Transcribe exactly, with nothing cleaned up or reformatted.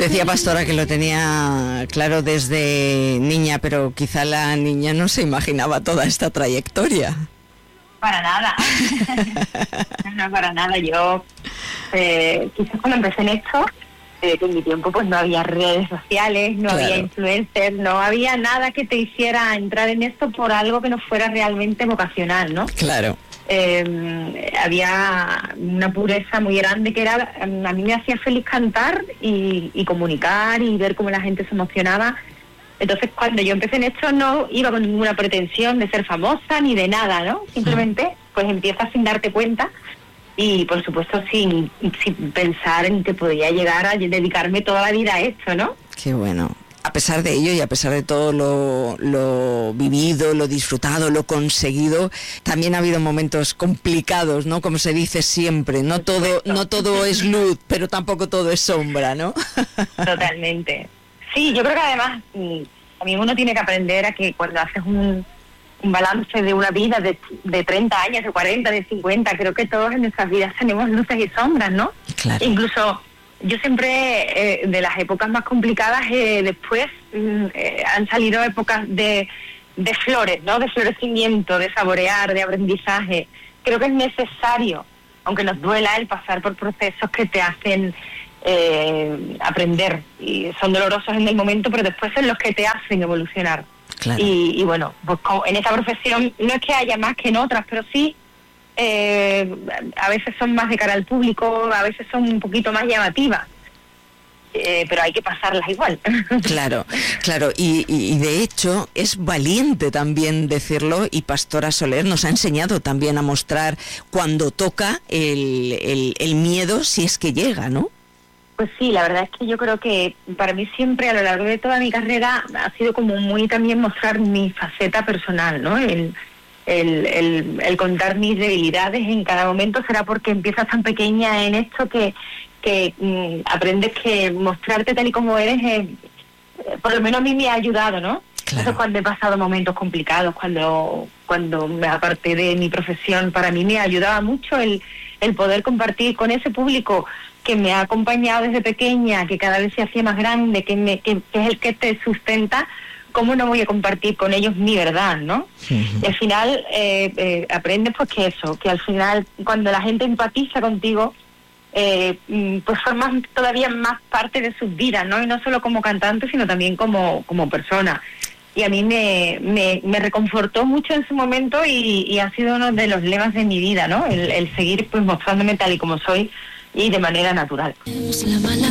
Decía Pastora que lo tenía claro desde niña, pero quizá la niña no se imaginaba toda esta trayectoria. Para nada. No, para nada. Yo, eh, quizás cuando empecé en esto, eh, que en mi tiempo pues no había redes sociales, no Claro. había influencers, no había nada que te hiciera entrar en esto por algo que no fuera realmente vocacional, ¿no? Claro. Eh, había una pureza muy grande que era, a mí me hacía feliz cantar y, y comunicar y ver cómo la gente se emocionaba. Entonces cuando yo empecé en esto no iba con ninguna pretensión de ser famosa ni de nada, ¿no? Simplemente pues empiezas sin darte cuenta y por supuesto sin, sin pensar en que podía llegar a dedicarme toda la vida a esto, ¿no? Qué bueno. A pesar de ello y a pesar de todo lo, lo vivido, lo disfrutado, lo conseguido, también ha habido momentos complicados, ¿no? Como se dice siempre, no todo, no todo es luz, pero tampoco todo es sombra, ¿no? Totalmente. Sí, yo creo que además también uno tiene que aprender a que cuando haces un, un balance de una vida de, de treinta años, de cuarenta, de cincuenta, creo que todos en nuestras vidas tenemos luces y sombras, ¿no? Claro. Incluso yo siempre, eh, de las épocas más complicadas, eh, después eh, han salido épocas de, de flores, ¿no? De florecimiento, de saborear, de aprendizaje. Creo que es necesario, aunque nos duela, el pasar por procesos que te hacen eh, aprender. Y son dolorosos en el momento, pero después son los que te hacen evolucionar. Claro. Y, y bueno, pues en esta profesión no es que haya más que en otras, pero sí... Eh, a veces son más de cara al público, a veces son un poquito más llamativas, eh, pero hay que pasarlas igual. Claro, claro, y, y, y de hecho es valiente también decirlo, y Pastora Soler nos ha enseñado también a mostrar cuando toca el, el, el miedo, si es que llega, ¿no? Pues sí, la verdad es que yo creo que para mí siempre a lo largo de toda mi carrera ha sido como muy también mostrar mi faceta personal, ¿no? El El, el, el contar mis debilidades en cada momento. Será porque empiezas tan pequeña en esto que, que mm, aprendes que mostrarte tal y como eres, eh, por lo menos a mí me ha ayudado, ¿no? Claro. Eso cuando he pasado momentos complicados, cuando cuando me aparté de mi profesión, para mí me ayudaba mucho el, el poder compartir con ese público que me ha acompañado desde pequeña, que cada vez se hacía más grande, que, me, que, que es el que te sustenta. ¿Cómo no voy a compartir con ellos mi verdad, no? Uh-huh. Y al final eh, eh, aprendes pues que eso, que al final cuando la gente empatiza contigo, eh, pues formas todavía más parte de sus vidas, ¿no? Y no solo como cantante, sino también como, como persona. Y a mí me, me, me reconfortó mucho en su momento y, y ha sido uno de los lemas de mi vida, ¿no? El, el seguir pues mostrándome tal y como soy y de manera natural. La mala